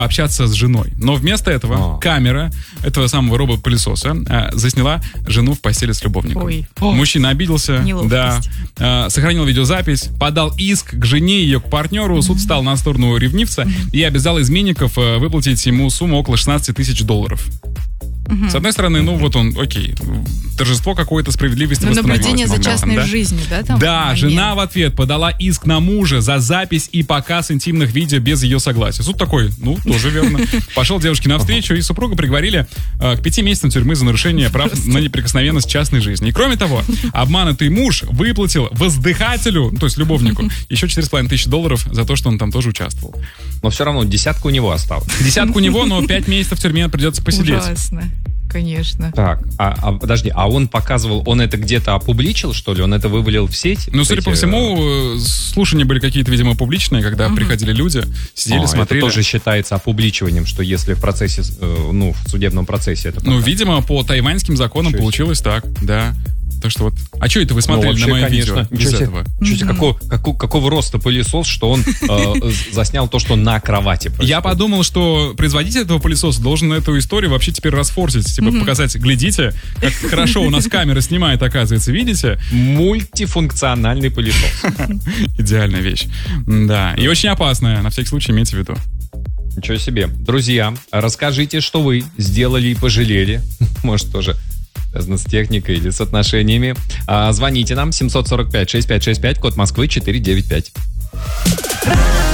общаться с женой. Но вместо этого камера этого самого робот-пылесоса засняла жену в постели с любовником. Ой. Мужчина обиделся, Неловкость. сохранил видеозапись, подал иск к жене и ее к партнеру. Суд встал на сторону ревнивца и обязал изменников выплатить ему сумму около $16 тысяч. С одной стороны, ну вот он, окей, торжество какой-то справедливости восстановилось. Наблюдение за частной жизнью, да? Там да, момент. жена в ответ подала иск на мужа за запись и показ интимных видео без ее согласия. Суд такой, ну, тоже верно. Пошел девушке навстречу, и супруга приговорили к 5 месяцам тюрьмы за нарушение прав на неприкосновенность частной жизни. И кроме того, обманутый муж выплатил воздыхателю, то есть любовнику, еще $4,5 тысячи за то, что он там тоже участвовал. Но все равно десятку у него осталось. Десятку у него, но 5 месяцев в тюрьме придется посидеть. Ужасно. Конечно. Так, подожди, а он показывал, он это где-то опубличил, что ли? Он это вывалил в сеть? Ну, судя по всему, слушания были какие-то, видимо, публичные, когда приходили люди, сидели, смотрели. Это тоже считается опубличиванием, что если в процессе, в судебном процессе это показывают. Ну, видимо, по тайваньским законам получилось так, да. Так что вот. А что это вы смотрели вообще, на мое конечно, видео без этого? Какого роста пылесос, что он заснял то, что на кровати происходит? Я подумал, что производитель этого пылесоса должен эту историю вообще теперь расфорсить, типа показать, глядите, как хорошо у нас камера снимает, оказывается, видите? Мультифункциональный пылесос. Идеальная вещь. Да, и очень опасная, на всякий случай имейте в виду. Ничего себе. Друзья, расскажите, что вы сделали и пожалели. Может, тоже связано с техникой или с отношениями. Звоните нам 745-6565, код Москвы 495.